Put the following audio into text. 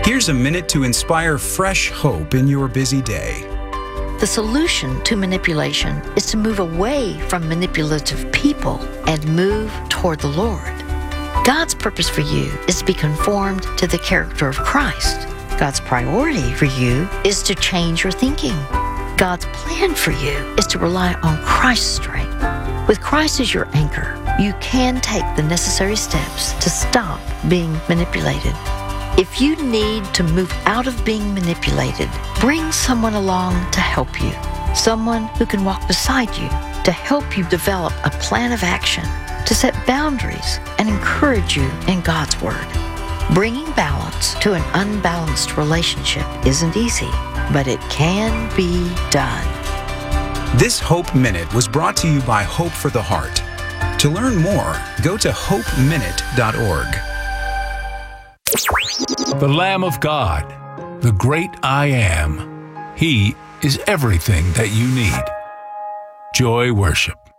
Here's a minute to inspire fresh hope in your busy day. The solution to manipulation is to move away from manipulative people and move toward the Lord. God's purpose for you is to be conformed to the character of Christ. God's priority for you is to change your thinking. God's plan for you is to rely on Christ's strength. With Christ as your anchor, you can take the necessary steps to stop being manipulated. If you need to move out of being manipulated, bring someone along to help you. Someone who can walk beside you to help you develop a plan of action, to set boundaries and encourage you in God's Word. Bringing balance to an unbalanced relationship isn't easy, but it can be done. This Hope Minute was brought to you by Hope for the Heart. To learn more, go to hopeminute.org. The Lamb of God, the great I Am. He is everything that you need. Joy Worship.